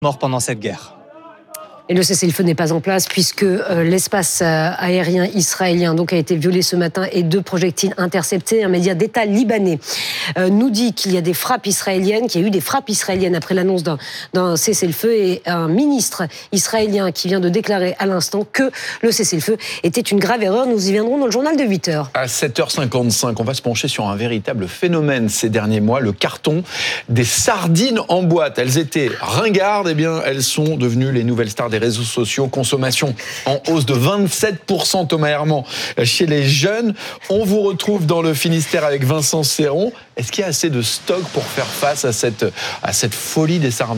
morts pendant cette guerre. Et le cessez-le-feu n'est pas en place puisque l'espace aérien israélien donc a été violé ce matin et 2 projectiles interceptés. Un média d'État libanais nous dit qu'il y a des frappes israéliennes, qu'il y a eu des frappes israéliennes après l'annonce d'un cessez-le-feu, et un ministre israélien qui vient de déclarer à l'instant que le cessez-le-feu était une grave erreur. Nous y viendrons dans le journal de 8h. À 7h55, on va se pencher sur un véritable phénomène ces derniers mois, le carton des sardines en boîte. Elles étaient ringardes, eh bien elles sont devenues les nouvelles stars des réseaux sociaux. Consommation en hausse de 27%, Thomas Herman, chez les jeunes. On vous retrouve dans le Finistère avec Vincent Serron. Est-ce qu'il y a assez de stock pour faire face à cette folie des sardines ?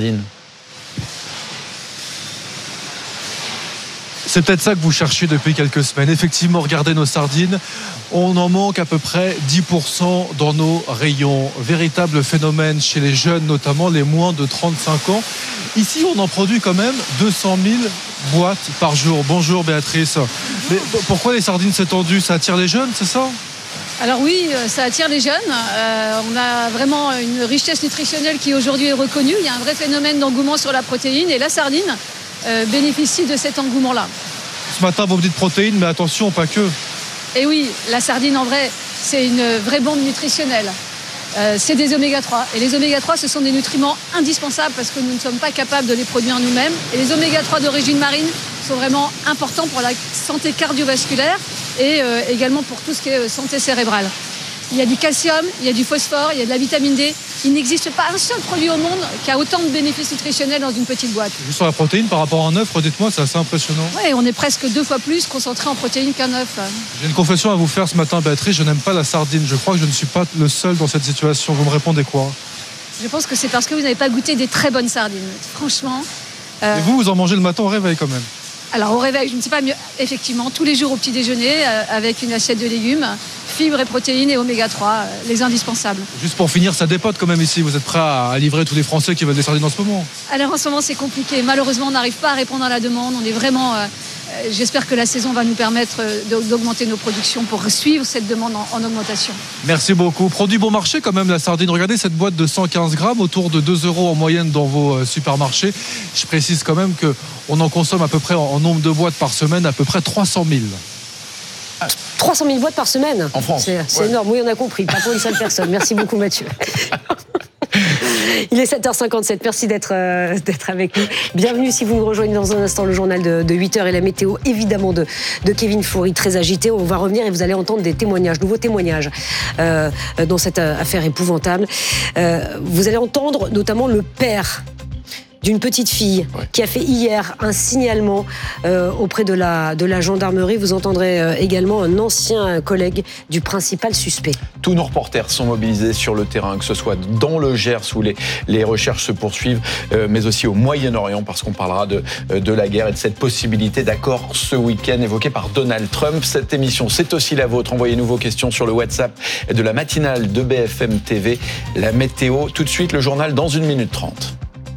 C'est peut-être ça que vous cherchez depuis quelques semaines. Effectivement, regardez nos sardines. On en manque à peu près 10% dans nos rayons. Véritable phénomène chez les jeunes, notamment les moins de 35 ans. Ici, on en produit quand même 200 000 boîtes par jour. Bonjour Béatrice. Mais pourquoi les sardines s'est tendues ? Ça attire les jeunes, c'est ça ? Alors oui, ça attire les jeunes. On a vraiment une richesse nutritionnelle qui aujourd'hui est reconnue. Il y a un vrai phénomène d'engouement sur la protéine et la sardine bénéficie de cet engouement-là. Ce matin, vous me dites protéines, mais attention, pas que. Et oui, la sardine en vrai, c'est une vraie bombe nutritionnelle. C'est des oméga 3. Et les oméga 3, ce sont des nutriments indispensables parce que nous ne sommes pas capables de les produire nous-mêmes. Et les oméga 3 d'origine marine sont vraiment importants pour la santé cardiovasculaire et également pour tout ce qui est santé cérébrale. Il y a du calcium, il y a du phosphore, il y a de la vitamine D. Il n'existe pas un seul produit au monde qui a autant de bénéfices nutritionnels dans une petite boîte. Juste sur la protéine, par rapport à un œuf, dites-moi, c'est assez impressionnant. Oui, on est presque 2 fois plus concentré en protéines qu'un œuf. J'ai une confession à vous faire ce matin, Béatrice. Je n'aime pas la sardine. Je crois que je ne suis pas le seul dans cette situation. Vous me répondez quoi ? Je pense que c'est parce que vous n'avez pas goûté des très bonnes sardines. Franchement. Et vous en mangez le matin au réveil quand même ? Alors au réveil, je ne sais pas mieux. Effectivement, tous les jours au petit déjeuner, avec une assiette de légumes, fibres et protéines et oméga 3, les indispensables. Juste pour finir, ça dépote quand même ici. Vous êtes prêts à livrer tous les Français qui veulent des sardines en ce moment ? Alors en ce moment, c'est compliqué. Malheureusement, on n'arrive pas à répondre à la demande. On est vraiment... j'espère que la saison va nous permettre d'augmenter nos productions pour suivre cette demande en augmentation. Merci beaucoup. Produit bon marché quand même, la sardine. Regardez cette boîte de 115 grammes, autour de 2 € en moyenne dans vos supermarchés. Je précise quand même qu'on en consomme à peu près en nombre de boîtes par semaine, à peu près 300 000. 300 000 boîtes par semaine. En France. C'est énorme. Oui, on a compris. Pas pour une seule personne. Merci beaucoup, Mathieu. Il est 7h57, merci d'être avec nous. Bienvenue si vous nous rejoignez dans un instant, le journal de 8h et la météo évidemment de Kevin Foury, très agité. On va revenir et vous allez entendre des témoignages, nouveaux témoignages dans cette affaire épouvantable. Vous allez entendre notamment le père d'une petite fille qui a fait hier un signalement auprès de la gendarmerie. Vous entendrez également un ancien collègue du principal suspect. Tous nos reporters sont mobilisés sur le terrain, que ce soit dans le Gers où les recherches se poursuivent, mais aussi au Moyen-Orient, parce qu'on parlera de la guerre et de cette possibilité d'accord ce week-end évoquée par Donald Trump. Cette émission, c'est aussi la vôtre. Envoyez-nous vos questions sur le WhatsApp de la matinale de BFM TV. La météo, tout de suite, le journal dans 1 minute 30.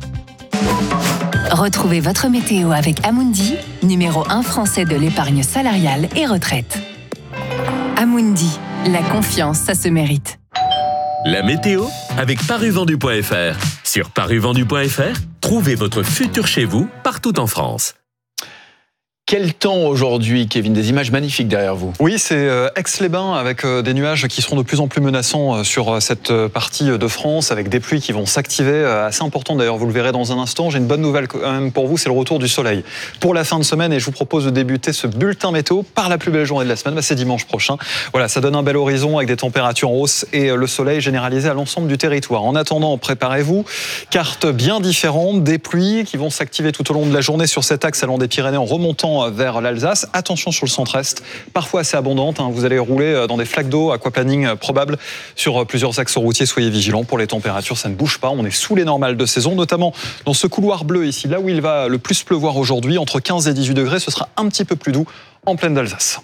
Retrouvez votre météo avec Amundi, numéro 1 français de l'épargne salariale et retraite. Amundi, la confiance, ça se mérite. La météo avec parisvendu.fr. Sur parisvendu.fr, trouvez votre futur chez vous partout en France. Quel temps aujourd'hui, Kevin ? Des images magnifiques derrière vous. Oui, c'est Aix-les-Bains avec des nuages qui seront de plus en plus menaçants sur cette partie de France, avec des pluies qui vont s'activer, assez importantes d'ailleurs, vous le verrez dans un instant. J'ai une bonne nouvelle quand même pour vous, c'est le retour du soleil pour la fin de semaine, et je vous propose de débuter ce bulletin météo par la plus belle journée de la semaine, c'est dimanche prochain. Voilà, ça donne un bel horizon avec des températures en hausse et le soleil généralisé à l'ensemble du territoire. En attendant, préparez-vous, carte bien différente, des pluies qui vont s'activer tout au long de la journée sur cet axe allant des Pyrénées en remontant vers l'Alsace. Attention sur le centre-est, parfois assez abondante. Vous allez rouler dans des flaques d'eau, aquaplaning probable sur plusieurs axes routiers. Soyez vigilants pour les températures, ça ne bouge pas. On est sous les normales de saison, notamment dans ce couloir bleu ici, là où il va le plus pleuvoir aujourd'hui, entre 15 et 18 degrés. Ce sera un petit peu plus doux en plaine d'Alsace.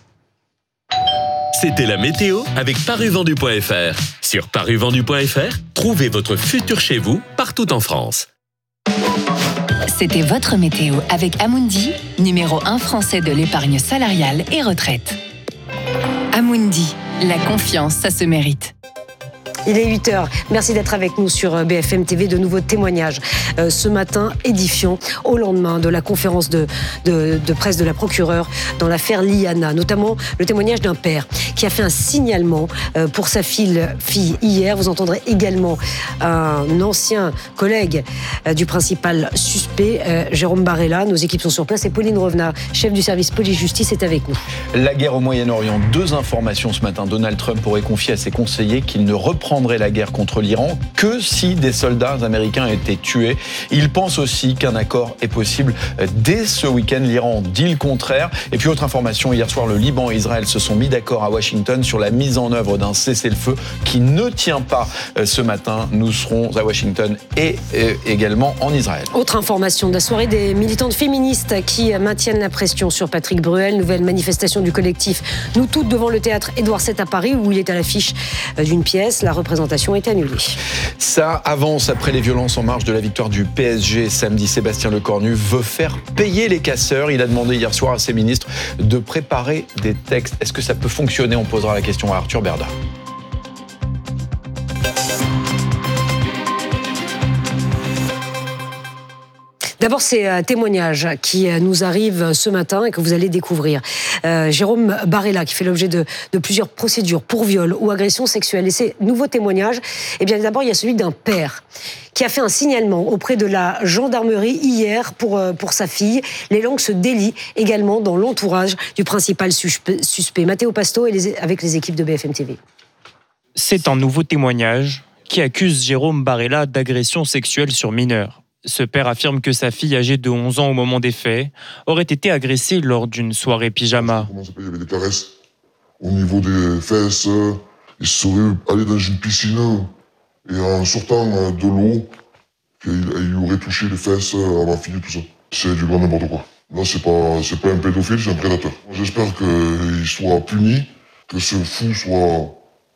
C'était la météo avec parisvendu.fr. Sur parisvendu.fr, trouvez votre futur chez vous partout en France. C'était votre météo avec Amundi, numéro 1 français de l'épargne salariale et retraite. Amundi, la confiance, ça se mérite. Il est 8h. Merci d'être avec nous sur BFM TV. De nouveaux témoignages ce matin édifiants au lendemain de la conférence de presse de la procureure dans l'affaire Liana. Notamment le témoignage d'un père qui a fait un signalement pour sa fille hier. Vous entendrez également un ancien collègue du principal suspect, Jérôme Barella. Nos équipes sont sur place et Pauline Revenat, chef du service police-justice, est avec nous. La guerre au Moyen-Orient. 2 informations ce matin. Donald Trump aurait confié à ses conseillers qu'il ne reprendrait la guerre contre l'Iran que si des soldats américains étaient tués. Il pense aussi qu'un accord est possible dès ce week-end. L'Iran dit le contraire. Et puis autre information, hier soir, le Liban et Israël se sont mis d'accord à Washington sur la mise en œuvre d'un cessez-le-feu qui ne tient pas ce matin. Nous serons à Washington et également en Israël. Autre information de la soirée, des militantes féministes qui maintiennent la pression sur Patrick Bruel. Nouvelle manifestation du collectif Nous Toutes devant le théâtre Édouard VII à Paris où il est à l'affiche d'une pièce. La représentation est annulée. Ça avance après les violences en marge de la victoire du PSG samedi. Sébastien Lecornu veut faire payer les casseurs. Il a demandé hier soir à ses ministres de préparer des textes. Est-ce que ça peut fonctionner? On posera la question à Arthur Berda. D'abord, ces témoignages qui nous arrivent ce matin et que vous allez découvrir. Jérôme Barella, qui fait l'objet de plusieurs procédures pour viol ou agression sexuelle. Et ces nouveaux témoignages, eh bien d'abord, il y a celui d'un père qui a fait un signalement auprès de la gendarmerie hier pour sa fille. Les langues se délient également dans l'entourage du principal suspect. Matteo Pasto avec les équipes de BFM TV. C'est un nouveau témoignage qui accuse Jérôme Barella d'agression sexuelle sur mineur. Ce père affirme que sa fille, âgée de 11 ans au moment des faits, aurait été agressée lors d'une soirée pyjama. Il y avait des caresses au niveau des fesses. Il serait allé dans une piscine et en sortant de l'eau, il aurait touché les fesses à ma fille, tout ça. C'est du grand n'importe quoi. Là, c'est pas un pédophile, c'est un prédateur. J'espère qu'il soit puni, que ce fou soit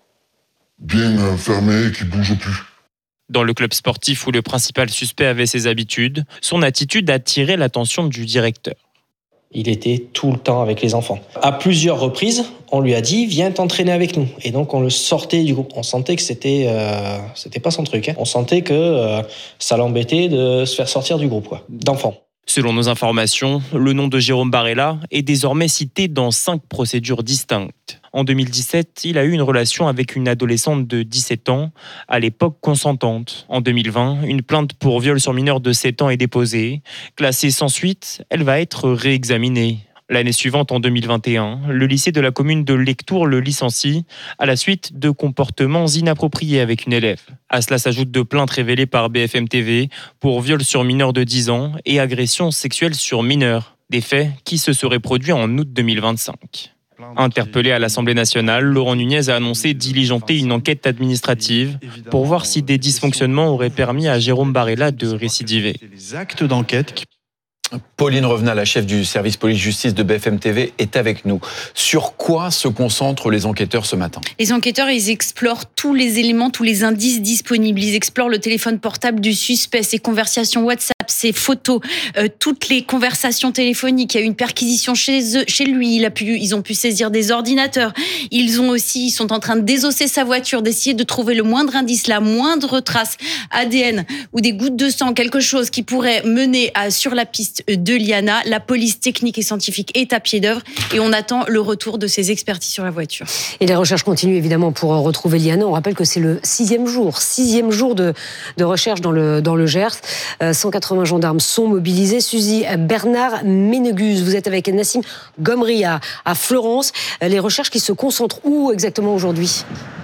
bien fermé et qu'il bouge plus. Dans le club sportif où le principal suspect avait ses habitudes, son attitude a attiré l'attention du directeur. Il était tout le temps avec les enfants. À plusieurs reprises, on lui a dit « Viens t'entraîner avec nous ». Et donc on le sortait du groupe. On sentait que c'était pas son truc. On sentait que ça l'embêtait de se faire sortir du groupe, d'enfants. Selon nos informations, le nom de Jérôme Barella est désormais cité dans 5 procédures distinctes. En 2017, il a eu une relation avec une adolescente de 17 ans, à l'époque consentante. En 2020, une plainte pour viol sur mineur de 7 ans est déposée. Classée sans suite, elle va être réexaminée. L'année suivante, en 2021, le lycée de la commune de Lectoure le licencie à la suite de comportements inappropriés avec une élève. À cela s'ajoutent 2 plaintes révélées par BFM TV pour viol sur mineur de 10 ans et agression sexuelle sur mineur. Des faits qui se seraient produits en août 2025. Interpellé à l'Assemblée nationale, Laurent Nunez a annoncé diligenter une enquête administrative pour voir si des dysfonctionnements auraient permis à Jérôme Barella de récidiver. Les actes d'enquête. Pauline Revenat, la chef du service police-justice de BFM TV, est avec nous. Sur quoi se concentrent les enquêteurs ce matin? Les enquêteurs, ils explorent tous les éléments, tous les indices disponibles. Ils explorent le téléphone portable du suspect, ses conversations WhatsApp, ses photos, toutes les conversations téléphoniques. Il y a eu une perquisition chez lui. Ils ont pu saisir des ordinateurs. Ils sont en train de désosser sa voiture, d'essayer de trouver le moindre indice, la moindre trace ADN ou des gouttes de sang, quelque chose qui pourrait mener sur la piste de Liana. La police technique et scientifique est à pied d'œuvre et on attend le retour de ces expertises sur la voiture. Et les recherches continuent évidemment pour retrouver Liana. On rappelle que c'est le 6e jour de recherche dans le Gers. 180 gendarmes sont mobilisés. Suzy Bernard Ménégus, vous êtes avec Nassim Gomri à Florence. Les recherches qui se concentrent où exactement aujourd'hui ?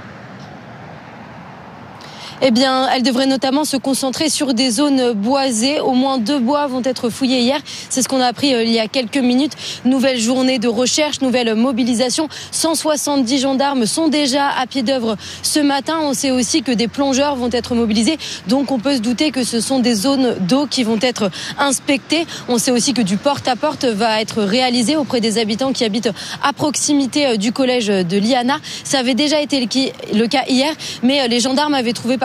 Eh bien, elle devrait notamment se concentrer sur des zones boisées. Au moins 2 bois vont être fouillés hier. C'est ce qu'on a appris il y a quelques minutes. Nouvelle journée de recherche, nouvelle mobilisation. 170 gendarmes sont déjà à pied d'œuvre ce matin. On sait aussi que des plongeurs vont être mobilisés. Donc, on peut se douter que ce sont des zones d'eau qui vont être inspectées. On sait aussi que du porte-à-porte va être réalisé auprès des habitants qui habitent à proximité du collège de Liana. Ça avait déjà été le cas hier, mais les gendarmes avaient trouvé parfois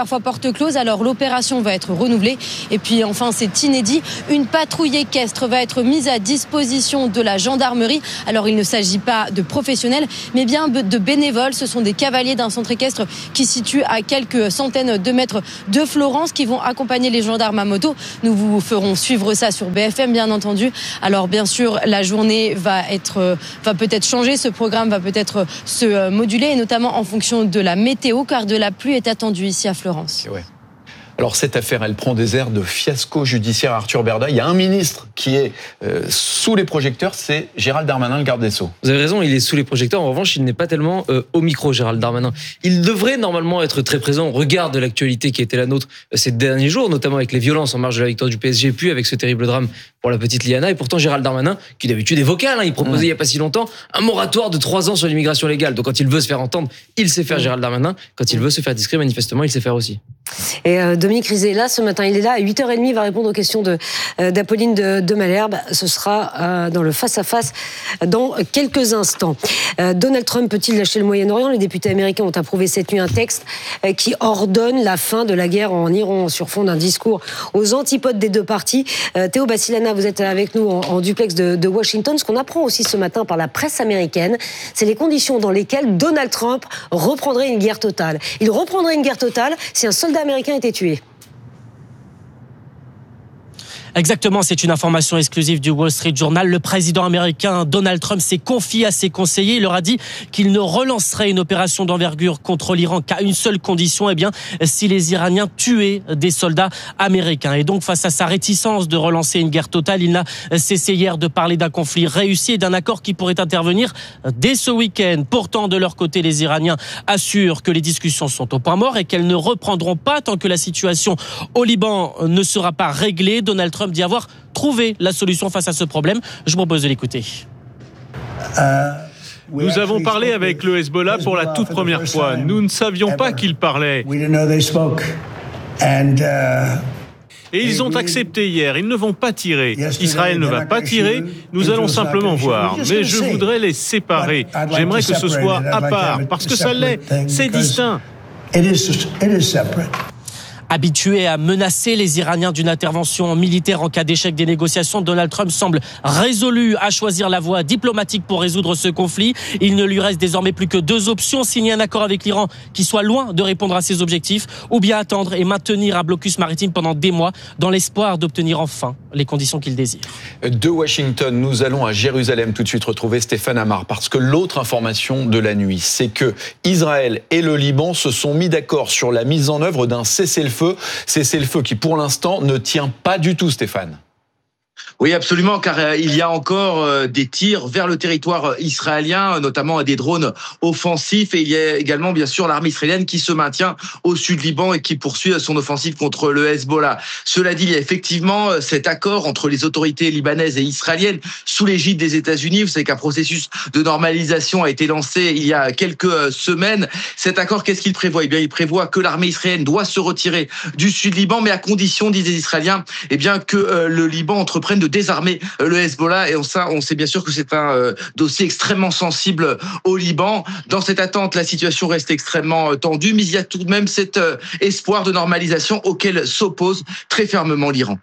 fois porte close. Alors l'opération va être renouvelée. Et puis enfin, c'est inédit, une patrouille équestre va être mise à disposition de la gendarmerie. Alors il ne s'agit pas de professionnels, mais bien de bénévoles. Ce sont des cavaliers d'un centre équestre qui se situe à quelques centaines de mètres de Florence, qui vont accompagner les gendarmes à moto. Nous vous ferons suivre ça sur BFM, bien entendu. Alors bien sûr, la journée va peut-être changer, ce programme va peut-être se moduler, et notamment en fonction de la météo, car de la pluie est attendue ici à Florence. Ouais. Alors cette affaire, elle prend des airs de fiasco judiciaire. Arthur Berda, il y a un ministre qui est sous les projecteurs, c'est Gérald Darmanin, le garde des Sceaux. Vous avez raison, il est sous les projecteurs. En revanche, il n'est pas tellement au micro, Gérald Darmanin. Il devrait normalement être très présent au regard de l'actualité qui était la nôtre ces derniers jours, notamment avec les violences en marge de la victoire du PSG, puis avec ce terrible drame pour la petite Liana. Et pourtant, Gérald Darmanin, qui d'habitude est vocal, il proposait il n'y a pas si longtemps un moratoire de 3 ans sur l'immigration légale. Donc quand il veut se faire entendre, il sait faire Gérald Darmanin. Quand il veut se faire discret, manifestement, il sait faire aussi. Et Dominique Rizet est là ce matin, il est là à 8h30, il va répondre aux questions d'Apolline de Malherbe. Ce sera dans le face-à-face dans quelques instants. Donald Trump peut-il lâcher le Moyen-Orient ? Les députés américains ont approuvé cette nuit un texte qui ordonne la fin de la guerre en Iran sur fond d'un discours aux antipodes des deux parties. Théo Bassilana, vous êtes avec nous en duplex de Washington. Ce qu'on apprend aussi ce matin par la presse américaine, c'est les conditions dans lesquelles Donald Trump reprendrait une guerre totale. Il reprendrait une guerre totale si un soldat américain était tué. Exactement, c'est une information exclusive du Wall Street Journal. Le président américain Donald Trump s'est confié à ses conseillers. Il leur a dit qu'il ne relancerait une opération d'envergure contre l'Iran qu'à une seule condition, si les Iraniens tuaient des soldats américains. Et donc, face à sa réticence de relancer une guerre totale, il n'a cessé hier de parler d'un conflit réussi et d'un accord qui pourrait intervenir dès ce week-end. Pourtant, de leur côté, les Iraniens assurent que les discussions sont au point mort et qu'elles ne reprendront pas tant que la situation au Liban ne sera pas réglée. Donald Trump dit avoir trouvé la solution face à ce problème. Je vous propose de l'écouter. Nous avons parlé avec le Hezbollah pour la toute première fois. Nous ne savions pas qu'ils parlaient. Et ils ont accepté hier. Ils ne vont pas tirer. Israël ne va pas tirer. Nous allons simplement voir. Mais je voudrais les séparer. J'aimerais que ce soit à part, parce que ça l'est. C'est distinct. Habitué à menacer les Iraniens d'une intervention militaire en cas d'échec des négociations, Donald Trump semble résolu à choisir la voie diplomatique pour résoudre ce conflit. Il ne lui reste désormais plus que 2 options: signer un accord avec l'Iran qui soit loin de répondre à ses objectifs, ou bien attendre et maintenir un blocus maritime pendant des mois dans l'espoir d'obtenir enfin les conditions qu'il désire. De Washington, nous allons à Jérusalem tout de suite retrouver Stéphane Amar, parce que l'autre information de la nuit, c'est que Israël et le Liban se sont mis d'accord sur la mise en œuvre d'un cessez-le-feu qui pour l'instant ne tient pas du tout, Stéphane. Oui, absolument, car il y a encore des tirs vers le territoire israélien, notamment des drones offensifs, et il y a également, bien sûr, l'armée israélienne qui se maintient au sud Liban et qui poursuit son offensive contre le Hezbollah. Cela dit, il y a effectivement cet accord entre les autorités libanaises et israéliennes sous l'égide des États-Unis. Vous savez qu'un processus de normalisation a été lancé il y a quelques semaines. Cet accord, qu'est-ce qu'il prévoit ? Eh bien, il prévoit que l'armée israélienne doit se retirer du sud Liban, mais à condition, disent les Israéliens, que le Liban entreprenne de désarmer le Hezbollah. Et on sait bien sûr que c'est un dossier extrêmement sensible au Liban. Dans cette attente, la situation reste extrêmement tendue, mais il y a tout de même cet espoir de normalisation auquel s'oppose très fermement l'Iran.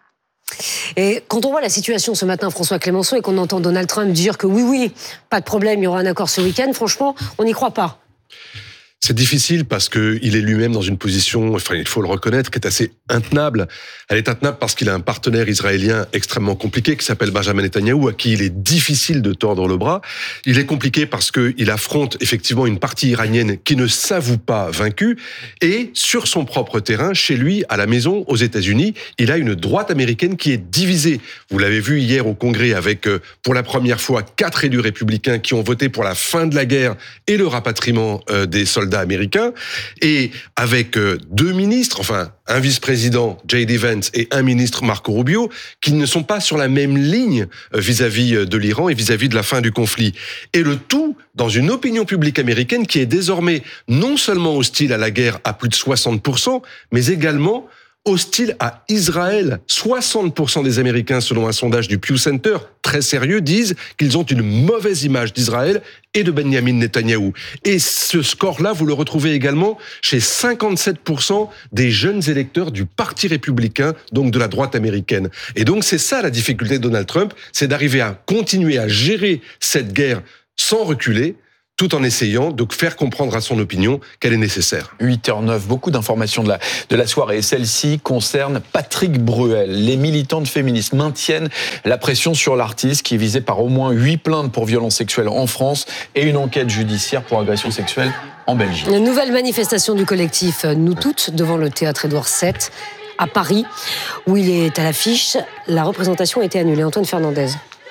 Et quand on voit la situation ce matin, François Clémenceau, et qu'on entend Donald Trump dire que oui, pas de problème, il y aura un accord ce week-end, franchement, on n'y croit pas. C'est difficile parce qu'il est lui-même dans une position, il faut le reconnaître, qui est assez intenable. Elle est intenable parce qu'il a un partenaire israélien extrêmement compliqué qui s'appelle Benjamin Netanyahou, à qui il est difficile de tordre le bras. Il est compliqué parce qu'il affronte effectivement une partie iranienne qui ne s'avoue pas vaincue. Et sur son propre terrain, chez lui, à la maison, aux États-Unis, il a une droite américaine qui est divisée. Vous l'avez vu hier au Congrès avec, pour la première fois, 4 élus républicains qui ont voté pour la fin de la guerre et le rapatriement des soldats américains, et avec 2 ministres, un vice-président, J.D. Vance, et un ministre, Marco Rubio, qui ne sont pas sur la même ligne vis-à-vis de l'Iran et vis-à-vis de la fin du conflit. Et le tout dans une opinion publique américaine qui est désormais non seulement hostile à la guerre à plus de 60%, mais également hostile à Israël. 60% des Américains, selon un sondage du Pew Center, très sérieux, disent qu'ils ont une mauvaise image d'Israël et de Benjamin Netanyahou. Et ce score-là, vous le retrouvez également chez 57% des jeunes électeurs du Parti républicain, donc de la droite américaine. Et donc c'est ça la difficulté de Donald Trump, c'est d'arriver à continuer à gérer cette guerre sans reculer, tout en essayant de faire comprendre à son opinion qu'elle est nécessaire. 8h09, beaucoup d'informations de la soirée. Et celle-ci concerne Patrick Bruel. Les militantes féministes maintiennent la pression sur l'artiste qui est visé par au moins 8 plaintes pour violences sexuelles en France et une enquête judiciaire pour agression sexuelle en Belgique. Une nouvelle manifestation du collectif Nous Toutes devant le théâtre Édouard VII à Paris, où il est à l'affiche. La représentation a été annulée. Antoine Fernandez.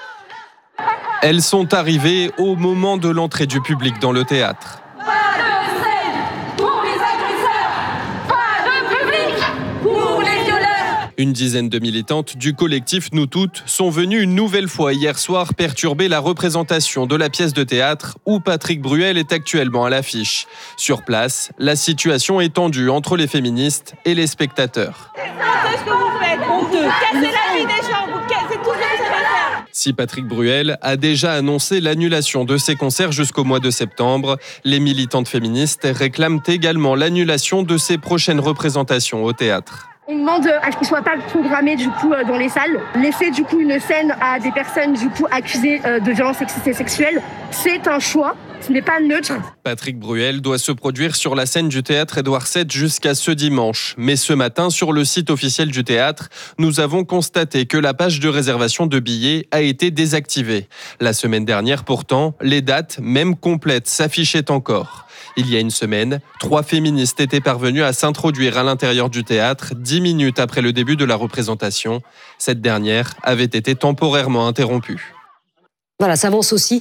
Elles sont arrivées au moment de l'entrée du public dans le théâtre. Pas de scène pour les agresseurs, pas de public pour les violeurs. Une dizaine de militantes du collectif Nous Toutes sont venues une nouvelle fois hier soir perturber la représentation de la pièce de théâtre où Patrick Bruel est actuellement à l'affiche. Sur place, la situation est tendue entre les féministes et les spectateurs. C'est ce que vous faites, honteux. Cassez la vie des gens, c'est tout ce que vous savez faire. Si Patrick Bruel a déjà annoncé l'annulation de ses concerts jusqu'au mois de septembre, les militantes féministes réclament également l'annulation de ses prochaines représentations au théâtre. On demande à ce qu'il ne soit pas programmé du coup dans les salles. Laisser du coup une scène à des personnes du coup accusées de violences sexuelles, c'est un choix. Ce n'est pas neutre. Patrick Bruel doit se produire sur la scène du théâtre Édouard VII jusqu'à ce dimanche. Mais ce matin, sur le site officiel du théâtre, nous avons constaté que la page de réservation de billets a été désactivée. La semaine dernière, pourtant, les dates, même complètes, s'affichaient encore. Il y a une semaine, 3 féministes étaient parvenues à s'introduire à l'intérieur du théâtre 10 minutes après le début de la représentation. Cette dernière avait été temporairement interrompue. Voilà, ça avance aussi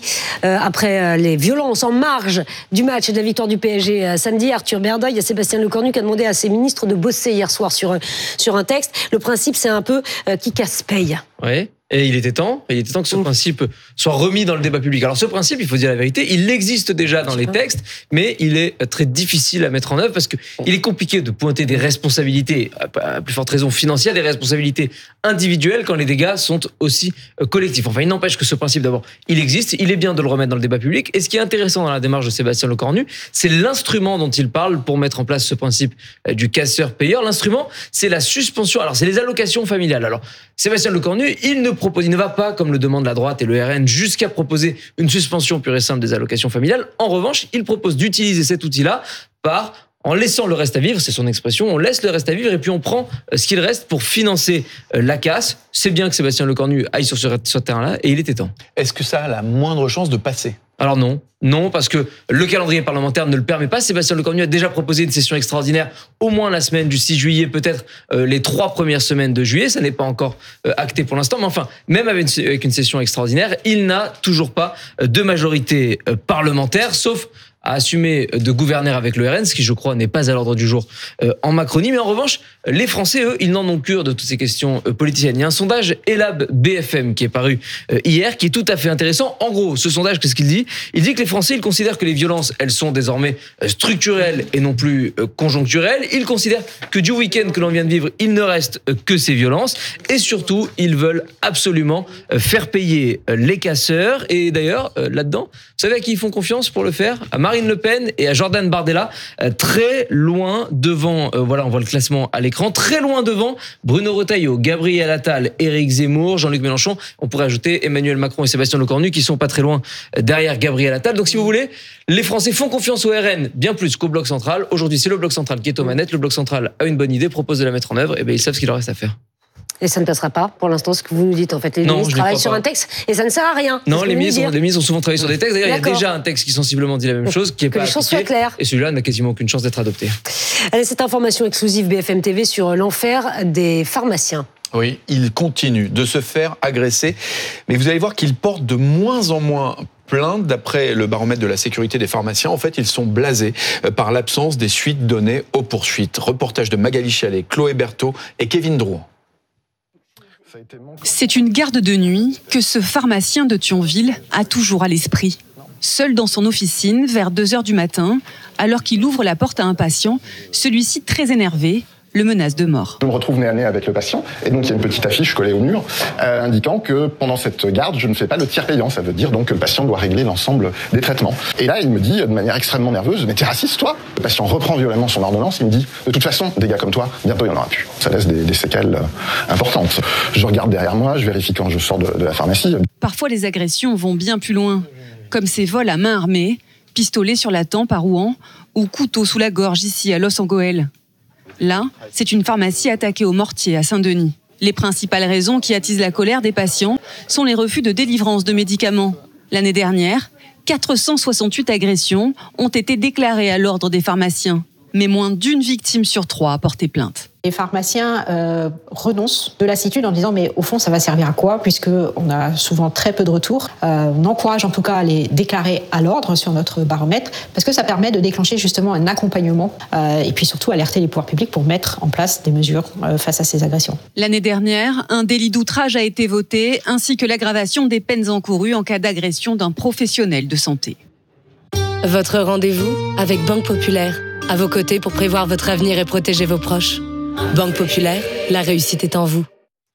après les violences en marge du match et de la victoire du PSG samedi. Arthur Berda, il y a Sébastien Lecornu qui a demandé à ses ministres de bosser hier soir sur un texte. Le principe, c'est un peu qui casse paye. Oui. Et il était temps que ce principe soit remis dans le débat public. Alors ce principe, il faut dire la vérité, il existe déjà dans les textes, mais il est très difficile à mettre en œuvre parce que il est compliqué de pointer des responsabilités, à plus forte raison financières, des responsabilités individuelles quand les dégâts sont aussi collectifs. Enfin, il n'empêche que ce principe, d'abord, il existe, il est bien de le remettre dans le débat public. Et ce qui est intéressant dans la démarche de Sébastien Lecornu, c'est l'instrument dont il parle pour mettre en place ce principe du casseur-payeur. L'instrument, c'est la suspension. Alors, c'est les allocations familiales. Alors, Sébastien Lecornu, il ne va pas, comme le demande la droite et le RN, jusqu'à proposer une suspension pure et simple des allocations familiales. En revanche, il propose d'utiliser cet outil-là en laissant le reste à vivre, c'est son expression, on laisse le reste à vivre et puis on prend ce qu'il reste pour financer la casse. C'est bien que Sébastien Lecornu aille sur ce terrain-là et il était temps. Est-ce que ça a la moindre chance de passer ? Alors non, parce que le calendrier parlementaire ne le permet pas. Sébastien Lecornu a déjà proposé une session extraordinaire au moins la semaine du 6 juillet, peut-être les 3 premières semaines de juillet. Ça n'est pas encore acté pour l'instant, mais enfin, même avec une session extraordinaire, il n'a toujours pas de majorité parlementaire, sauf à assumer de gouverner avec le RN, ce qui, je crois, n'est pas à l'ordre du jour en Macronie. Mais en revanche, les Français, eux, ils n'en ont cure de toutes ces questions politiciennes. Il y a un sondage Elab BFM qui est paru hier, qui est tout à fait intéressant. En gros, ce sondage, qu'est-ce qu'il dit ? Il dit que les Français, ils considèrent que les violences, elles sont désormais structurelles et non plus conjoncturelles. Ils considèrent que du week-end que l'on vient de vivre, il ne reste que ces violences. Et surtout, ils veulent absolument faire payer les casseurs. Et d'ailleurs, là-dedans, vous savez à qui ils font confiance pour le faire ? À Marine Le Pen et à Jordan Bardella, très loin devant, voilà, on voit le classement à l'écran, très loin devant Bruno Retailleau, Gabriel Attal, Éric Zemmour, Jean-Luc Mélenchon. On pourrait ajouter Emmanuel Macron et Sébastien Lecornu qui sont pas très loin derrière Gabriel Attal. Donc si vous voulez, les Français font confiance au RN bien plus qu'au Bloc Central. Aujourd'hui, c'est le Bloc Central qui est aux manettes. Le Bloc Central a une bonne idée, propose de la mettre en œuvre. Et bien ils savent ce qu'il leur reste à faire. Et ça ne passera pas, pour l'instant, ce que vous nous dites. En fait, les ministres travaillent sur un texte et ça ne sert à rien. Non, les ministres ont souvent travaillé sur des textes. D'ailleurs, il y a déjà un texte qui sensiblement dit la même chose, qui est pas appliqué. Et celui-là n'a quasiment aucune chance d'être adopté. Allez, cette information exclusive BFM TV sur l'enfer des pharmaciens. Oui, ils continuent de se faire agresser, mais vous allez voir qu'ils portent de moins en moins plainte. D'après le baromètre de la sécurité des pharmaciens, en fait, ils sont blasés par l'absence des suites données aux poursuites. Reportage de Magali Chalet, Chloé Berthaud et Kevin Drouan. C'est une garde de nuit que ce pharmacien de Thionville a toujours à l'esprit. Seul dans son officine, vers 2h du matin, alors qu'il ouvre la porte à un patient, celui-ci très énervé le menace de mort. Je me retrouve nez à nez avec le patient et donc il y a une petite affiche collée au mur indiquant que pendant cette garde, je ne fais pas le tiers payant. Ça veut dire donc que le patient doit régler l'ensemble des traitements. Et là, il me dit de manière extrêmement nerveuse, mais t'es raciste toi ? Le patient reprend violemment son ordonnance, il me dit de toute façon, des gars comme toi, bientôt il n'y en aura plus. Ça laisse des séquelles importantes. Je regarde derrière moi, je vérifie quand je sors de la pharmacie. Parfois, les agressions vont bien plus loin, comme ces vols à main armée, pistolet sur la tempe à Rouen ou couteau sous la gorge ici à Los-en-Goël. Là, c'est une pharmacie attaquée au mortier à Saint-Denis. Les principales raisons qui attisent la colère des patients sont les refus de délivrance de médicaments. L'année dernière, 468 agressions ont été déclarées à l'ordre des pharmaciens, mais moins d'une victime sur 3 a porté plainte. Les pharmaciens renoncent de lassitude en disant mais au fond ça va servir à quoi puisqu'on a souvent très peu de retours. On encourage en tout cas à les déclarer à l'ordre sur notre baromètre parce que ça permet de déclencher justement un accompagnement et puis surtout alerter les pouvoirs publics pour mettre en place des mesures face à ces agressions. L'année dernière, un délit d'outrage a été voté ainsi que l'aggravation des peines encourues en cas d'agression d'un professionnel de santé. Votre rendez-vous avec Banque Populaire. À vos côtés pour prévoir votre avenir et protéger vos proches. Banque Populaire, la réussite est en vous.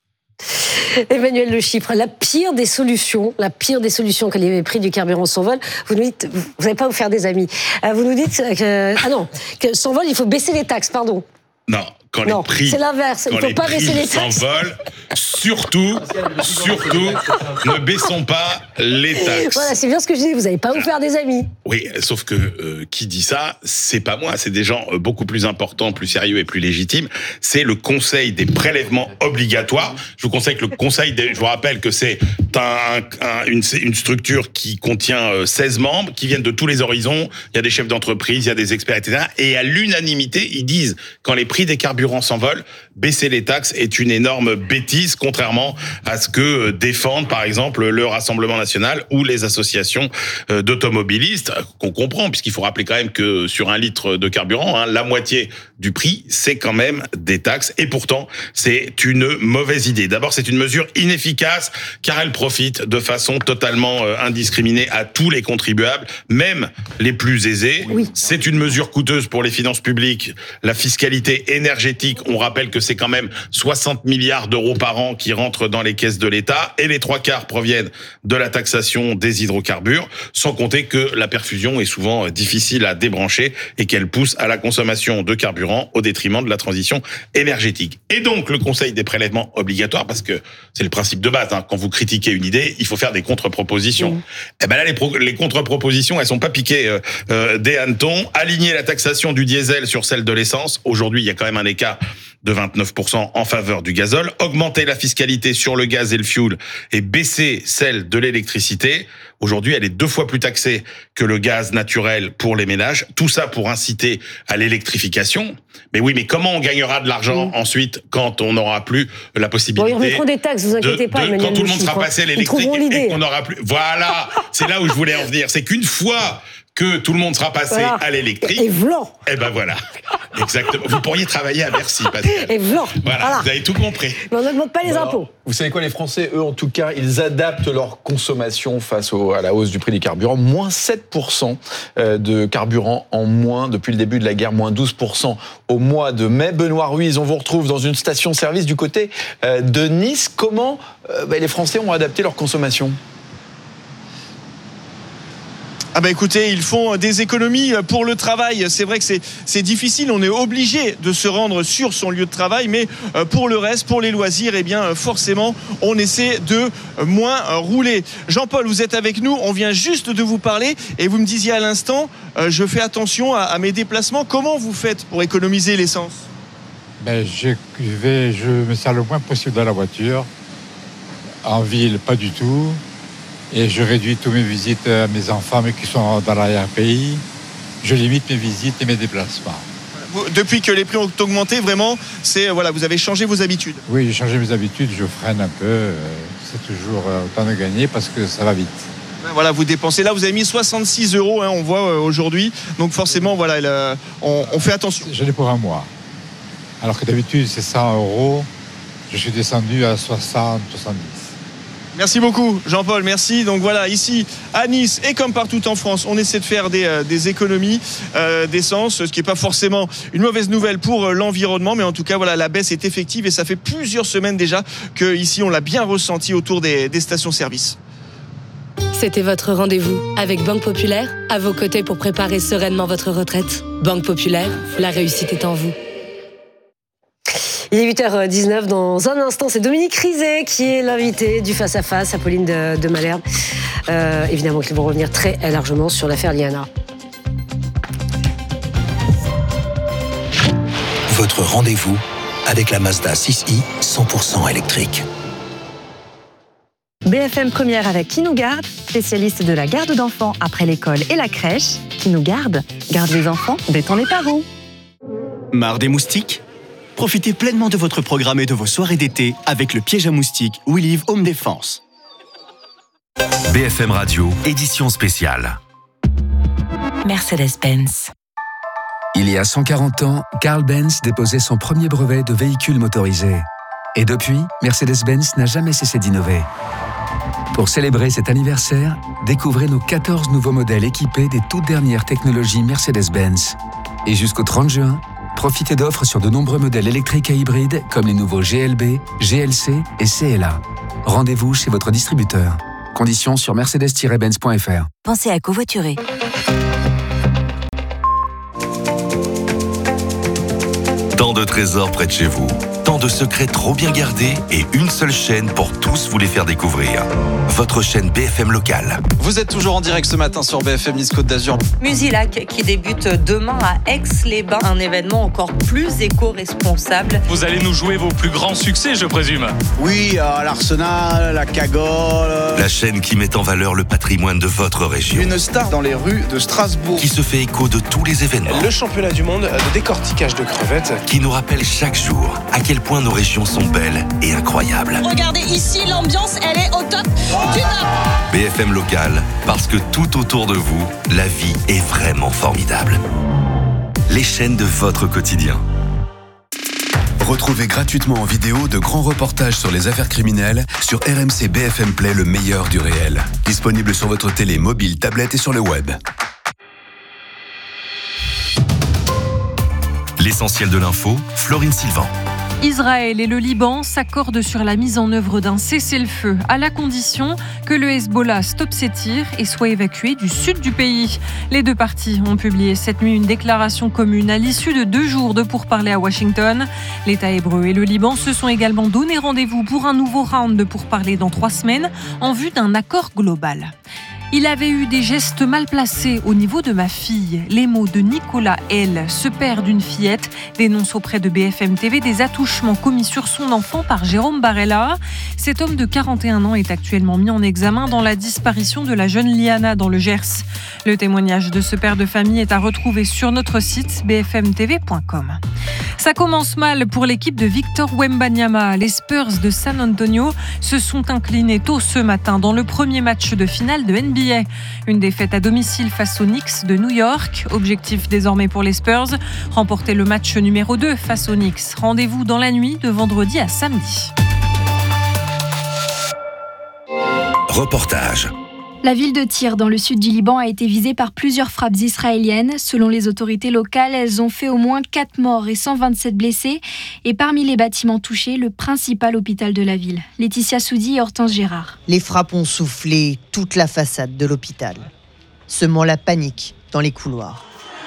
Emmanuel Le Chypre, la pire des solutions que les prix du carburant s'envolent, vous nous dites, vous n'allez pas vous faire des amis. Vous nous dites que s'envole, il faut baisser les taxes, pardon. Non, quand les prix, c'est l'inverse. Il ne faut pas baisser les taxes. S'envolent, surtout, ne baissons pas les taxes. Voilà, c'est bien ce que je disais, vous n'allez pas vous faire des amis. Oui, sauf que qui dit ça, c'est pas moi, c'est des gens beaucoup plus importants, plus sérieux et plus légitimes. C'est le Conseil des prélèvements obligatoires. Je vous conseille que je vous rappelle que c'est une structure qui contient 16 membres, qui viennent de tous les horizons. Il y a des chefs d'entreprise, il y a des experts, etc. Et à l'unanimité, ils disent, quand les prix des carburants s'envolent, baisser les taxes est une énorme bêtise, contrairement à ce que défendent, par exemple, le Rassemblement national ou les associations d'automobilistes, qu'on comprend, puisqu'il faut rappeler quand même que sur un litre de carburant, la moitié du prix, c'est quand même des taxes. Et pourtant, c'est une mauvaise idée. D'abord, c'est une mesure inefficace, car elle profite de façon totalement indiscriminée à tous les contribuables, même les plus aisés. Oui. C'est une mesure coûteuse pour les finances publiques. La fiscalité énergétique, on rappelle que c'est quand même 60 milliards d'euros par an qui rentrent dans les caisses de l'État, et les 3/4 proviennent de la taxation des hydrocarbures, sans compter que la perfusion est souvent difficile à débrancher et qu'elle pousse à la consommation de carburant au détriment de la transition énergétique. Et donc, le Conseil des prélèvements obligatoires, parce que c'est le principe de base, quand vous critiquez une idée, il faut faire des contre-propositions. Et ben là, les contre-propositions, elles sont pas piquées des hannetons. Aligner la taxation du diesel sur celle de l'essence. Aujourd'hui, il y a quand même un écart de 29% en faveur du gazole, augmenter la fiscalité sur le gaz et le fioul et baisser celle de l'électricité. Aujourd'hui, elle est 2 fois plus taxée que le gaz naturel pour les ménages. Tout ça pour inciter à l'électrification. Mais oui, mais comment on gagnera de l'argent ensuite quand on n'aura plus la possibilité... Bon, ils remettront des taxes, vous inquiétez pas. Quand tout le monde sera passé à l'électrique et qu'on n'aura plus... Voilà, c'est là où je voulais en venir. C'est qu'une fois que tout le monde sera passé à l'électrique... Et vlan. Eh ben voilà. Exactement. Vous pourriez travailler à Bercy, Pascal. Et vlan. Voilà, vous avez tout compris. Mais on n'augmente pas les impôts. Vous savez quoi, les Français, eux, en tout cas, ils adaptent leur consommation face à la hausse du prix des carburants. Moins 7% de carburant en moins depuis le début de la guerre, moins 12% au mois de mai. Benoît Ruiz, on vous retrouve dans une station-service du côté de Nice. Comment les Français ont adapté leur consommation ? Ah bah écoutez, ils font des économies pour le travail. C'est vrai que c'est difficile, on est obligé de se rendre sur son lieu de travail, mais pour le reste, pour les loisirs, eh bien forcément, on essaie de moins rouler. Jean-Paul, vous êtes avec nous, on vient juste de vous parler et vous me disiez à l'instant, je fais attention à mes déplacements. Comment vous faites pour économiser l'essence ? Je me sers le moins possible dans la voiture. En ville, pas du tout. Et je réduis toutes mes visites à mes enfants, mais qui sont dans l'arrière-pays. Je limite mes visites et mes déplacements. Depuis que les prix ont augmenté, vraiment, vous avez changé vos habitudes. Oui, j'ai changé mes habitudes, je freine un peu. C'est toujours autant de gagner parce que ça va vite. Voilà, vous dépensez. Là, vous avez mis 66 €, on voit aujourd'hui. Donc forcément, voilà, on fait attention. Je l'ai pour un mois. Alors que d'habitude, c'est 100 €. Je suis descendu à 60, 70. Merci beaucoup Jean-Paul, merci. Donc voilà, ici à Nice et comme partout en France, on essaie de faire des économies d'essence, ce qui n'est pas forcément une mauvaise nouvelle pour l'environnement, mais en tout cas voilà, la baisse est effective et ça fait plusieurs semaines déjà que ici on l'a bien ressenti autour des stations-service. C'était votre rendez-vous avec Banque Populaire, à vos côtés pour préparer sereinement votre retraite. Banque Populaire, la réussite est en vous. Il est 8h19, dans un instant, c'est Dominique Rizet qui est l'invité du Face à Face, Apolline de Malherbe. Évidemment qu'ils vont revenir très largement sur l'affaire Liana. Votre rendez-vous avec la Mazda 6i 100% électrique. BFM Première avec Qui nous garde, spécialiste de la garde d'enfants après l'école et la crèche. Qui nous garde les enfants, détend les parents. Marre des moustiques ? Profitez pleinement de votre programme et de vos soirées d'été avec le piège à moustiques We Live Home Defense. BFM Radio, édition spéciale. Mercedes-Benz. Il y a 140 ans, Carl Benz déposait son premier brevet de véhicule motorisé. Et depuis, Mercedes-Benz n'a jamais cessé d'innover. Pour célébrer cet anniversaire, découvrez nos 14 nouveaux modèles équipés des toutes dernières technologies Mercedes-Benz. Et jusqu'au 30 juin, profitez d'offres sur de nombreux modèles électriques et hybrides comme les nouveaux GLB, GLC et CLA. Rendez-vous chez votre distributeur. Conditions sur mercedes-benz.fr. Pensez à covoiturer. Tant de trésors près de chez vous, tant de secrets trop bien gardés et une seule chaîne pour tous vous les faire découvrir. Votre chaîne BFM locale. Vous êtes toujours en direct ce matin sur BFM Nice Côte d'Azur. Musilac qui débute demain à Aix-les-Bains, un événement encore plus éco-responsable. Vous allez nous jouer vos plus grands succès, je présume. Oui, l'Arsenal, la Cagole. La chaîne qui met en valeur le patrimoine de votre région. Une star dans les rues de Strasbourg. Qui se fait écho de tous les événements. Le championnat du monde de décortiquage de crevettes. Qui nous rappelle chaque jour à quel point nos régions sont belles et incroyables. Regardez ici, l'ambiance, elle est au top du top. BFM local, parce que tout autour de vous, la vie est vraiment formidable. Les chaînes de votre quotidien. Retrouvez gratuitement en vidéo de grands reportages sur les affaires criminelles sur RMC BFM Play, le meilleur du réel. Disponible sur votre télé, mobile, tablette et sur le web. L'essentiel de l'info, Florine Sylvain. Israël et le Liban s'accordent sur la mise en œuvre d'un cessez-le-feu, à la condition que le Hezbollah stoppe ses tirs et soit évacué du sud du pays. Les deux parties ont publié cette nuit une déclaration commune à l'issue de 2 jours de pourparlers à Washington. L'État hébreu et le Liban se sont également donné rendez-vous pour un nouveau round de pourparlers dans 3 semaines en vue d'un accord global. Il avait eu des gestes mal placés au niveau de ma fille. Les mots de Nicolas L, ce père d'une fillette, dénonce auprès de BFM TV des attouchements commis sur son enfant par Jérôme Barella. Cet homme de 41 ans est actuellement mis en examen dans la disparition de la jeune Liana dans le Gers. Le témoignage de ce père de famille est à retrouver sur notre site bfmtv.com. Ça commence mal pour l'équipe de Victor Wembanyama. Les Spurs de San Antonio se sont inclinés tôt ce matin dans le premier match de finale de NBA. Une défaite à domicile face aux Knicks de New York. Objectif désormais pour les Spurs, remporter le match numéro 2 face aux Knicks. Rendez-vous dans la nuit de vendredi à samedi. Reportage. La ville de Tyr, dans le sud du Liban, a été visée par plusieurs frappes israéliennes. Selon les autorités locales, elles ont fait au moins 4 morts et 127 blessés. Et parmi les bâtiments touchés, le principal hôpital de la ville. Laetitia Soudi et Hortense Gérard. Les frappes ont soufflé toute la façade de l'hôpital, semant la panique dans les couloirs.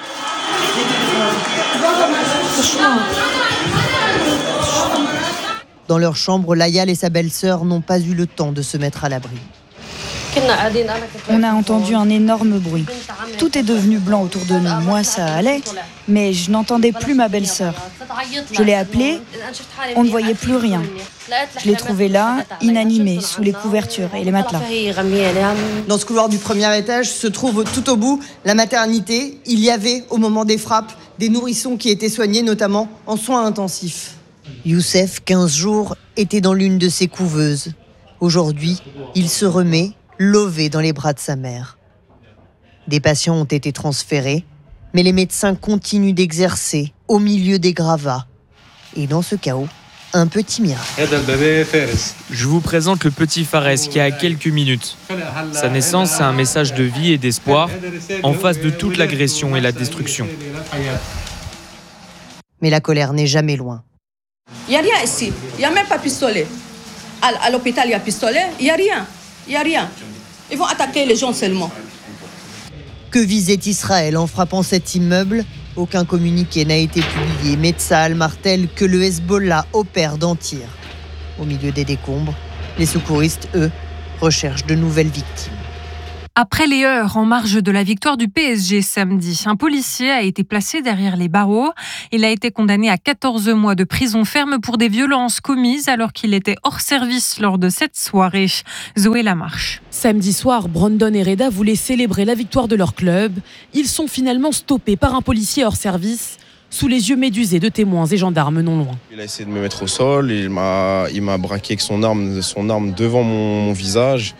Dans leur chambre, Layal et sa belle-sœur n'ont pas eu le temps de se mettre à l'abri. On a entendu un énorme bruit. Tout est devenu blanc autour de nous. Moi, ça allait, mais je n'entendais plus ma belle-sœur. Je l'ai appelée, on ne voyait plus rien. Je l'ai trouvée là, inanimée, sous les couvertures et les matelas. Dans ce couloir du premier étage se trouve tout au bout la maternité. Il y avait, au moment des frappes, des nourrissons qui étaient soignés, notamment en soins intensifs. Youssef, 15 jours, était dans l'une de ces couveuses. Aujourd'hui, il se remet, lové dans les bras de sa mère. Des patients ont été transférés, mais les médecins continuent d'exercer au milieu des gravats. Et dans ce chaos, un petit miracle. Je vous présente le petit Fares qui a quelques minutes. Sa naissance, c'est un message de vie et d'espoir en face de toute l'agression et la destruction. Mais la colère n'est jamais loin. Il n'y a rien ici. Il n'y a même pas pistolet. À l'hôpital, il y a pistolet. Il n'y a rien. Il n'y a rien. Ils vont attaquer les gens seulement. Que visait Israël en frappant cet immeuble ? Aucun communiqué n'a été publié, mais Tsahal martèle que le Hezbollah opère dans Tyr. Au milieu des décombres, les secouristes, eux, recherchent de nouvelles victimes. Après les heurts en marge de la victoire du PSG samedi, un policier a été placé derrière les barreaux. Il a été condamné à 14 mois de prison ferme pour des violences commises alors qu'il était hors service lors de cette soirée. Zoé Lamarche. Samedi soir, Brandon et Reda voulaient célébrer la victoire de leur club. Ils sont finalement stoppés par un policier hors service, sous les yeux médusés de témoins et gendarmes non loin. Il a essayé de me mettre au sol, il m'a braqué avec son arme devant mon visage.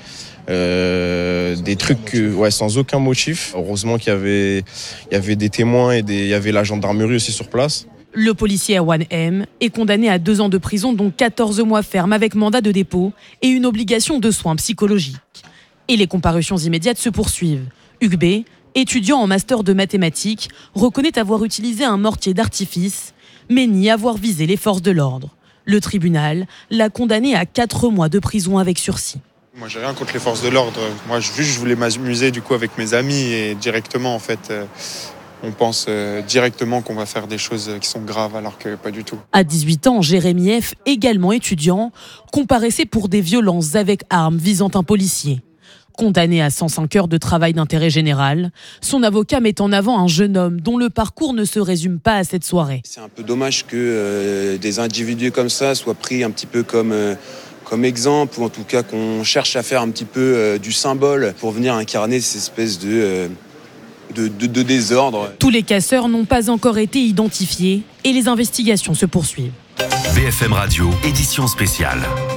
Des trucs sans aucun motif. Heureusement qu'il y avait des témoins et il y avait la gendarmerie aussi sur place. Le policier Erwan M est condamné à 2 ans de prison, dont 14 mois ferme avec mandat de dépôt et une obligation de soins psychologiques. Et les comparutions immédiates se poursuivent. Hugues B, étudiant en master de mathématiques, reconnaît avoir utilisé un mortier d'artifice, mais nie avoir visé les forces de l'ordre. Le tribunal l'a condamné à 4 mois de prison avec sursis. Moi, j'ai rien contre les forces de l'ordre. Moi, je voulais m'amuser du coup avec mes amis et directement, en fait, on pense directement qu'on va faire des choses qui sont graves alors que pas du tout. À 18 ans, Jérémy F, également étudiant, comparaissait pour des violences avec armes visant un policier. Condamné à 105 heures de travail d'intérêt général, son avocat met en avant un jeune homme dont le parcours ne se résume pas à cette soirée. C'est un peu dommage que des individus comme ça soient pris un petit peu comme exemple, ou en tout cas qu'on cherche à faire un petit peu du symbole pour venir incarner cette espèce de désordre. Tous les casseurs n'ont pas encore été identifiés et les investigations se poursuivent. BFM Radio, édition spéciale.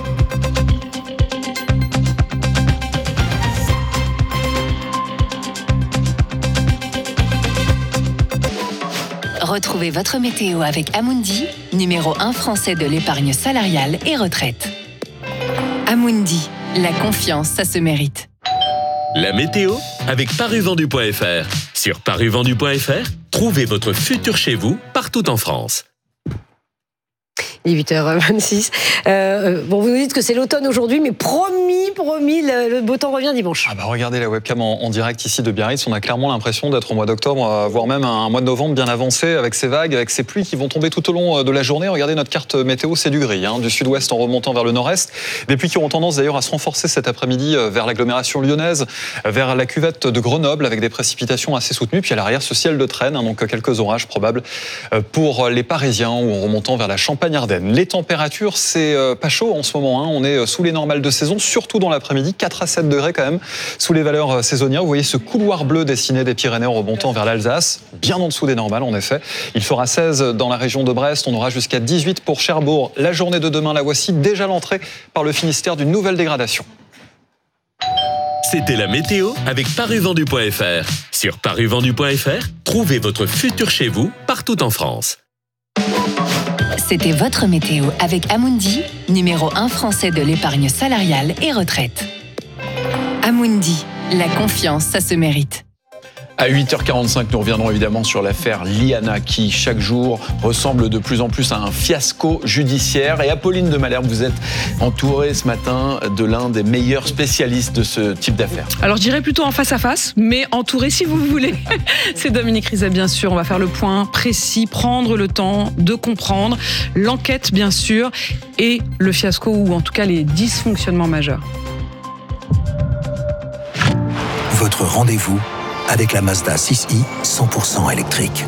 Retrouvez votre météo avec Amundi, numéro 1 français de l'épargne salariale et retraite. Amundi, la confiance, ça se mérite. La météo avec parisvendu.fr. Sur parisvendu.fr, trouvez votre futur chez vous partout en France. Il est 8h26. Vous nous dites que c'est l'automne aujourd'hui, mais promis, le beau temps revient dimanche. Regardez la webcam en direct ici de Biarritz. On a clairement l'impression d'être au mois d'octobre, voire même un mois de novembre bien avancé, avec ces vagues, avec ces pluies qui vont tomber tout au long de la journée. Regardez notre carte météo, c'est du gris, du sud-ouest en remontant vers le nord-est. Des pluies qui auront tendance d'ailleurs à se renforcer cet après-midi vers l'agglomération lyonnaise, vers la cuvette de Grenoble, avec des précipitations assez soutenues. Puis à l'arrière, ce ciel de traîne, donc quelques orages probables pour les Parisiens ou en remontant vers la Champagne-Ardenne. Les températures, c'est pas chaud en ce moment. On est sous les normales de saison, surtout dans l'après-midi, 4 à 7 degrés quand même, sous les valeurs saisonnières. Vous voyez ce couloir bleu dessiné des Pyrénées en remontant vers l'Alsace, bien en dessous des normales en effet. Il fera 16 dans la région de Brest, on aura jusqu'à 18 pour Cherbourg. La journée de demain, la voici, déjà l'entrée par le Finistère d'une nouvelle dégradation. C'était la météo avec parisvendu.fr. Sur parisvendu.fr, trouvez votre futur chez vous partout en France. C'était votre météo avec Amundi, numéro 1 français de l'épargne salariale et retraite. Amundi, la confiance, ça se mérite. À 8h45, nous reviendrons évidemment sur l'affaire Liana qui, chaque jour, ressemble de plus en plus à un fiasco judiciaire. Et Apolline de Malherbe, vous êtes entourée ce matin de l'un des meilleurs spécialistes de ce type d'affaires. Alors, je dirais plutôt en face à face, mais entourée si vous voulez. C'est Dominique Rizet, bien sûr. On va faire le point précis, prendre le temps de comprendre l'enquête, bien sûr, et le fiasco, ou en tout cas les dysfonctionnements majeurs. Votre rendez-vous avec la Mazda 6i 100% électrique.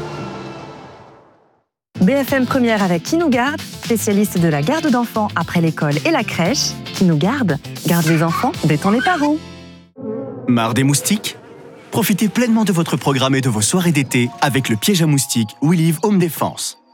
BFM Première avec Qui nous garde, spécialiste de la garde d'enfants après l'école et la crèche. Qui nous garde les enfants, détend les parents. Marre des moustiques ? Profitez pleinement de votre programme et de vos soirées d'été avec le piège à moustiques We Live Home Défense.